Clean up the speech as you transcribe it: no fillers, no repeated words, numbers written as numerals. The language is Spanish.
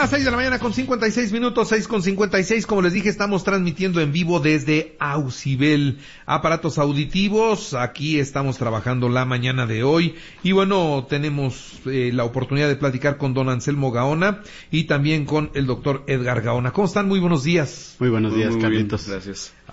las 6 de la mañana con 56 minutos, 6:56. Como les dije, estamos transmitiendo en vivo desde Aucibel Aparatos Auditivos. Aquí estamos trabajando la mañana de hoy. Y bueno, tenemos la oportunidad de platicar con don Anselmo Gaona y también con el doctor Edgar Gaona. ¿Cómo están? Muy buenos días. Muy buenos días, Carlitos. Gracias.